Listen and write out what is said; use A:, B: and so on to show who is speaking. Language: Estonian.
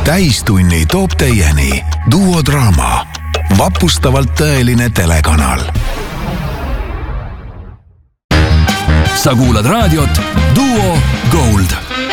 A: Täistunni toob teieni Duo Draama. Vapustavalt tõeline telekanal.
B: Sa kuulad raadiot Duo Gold.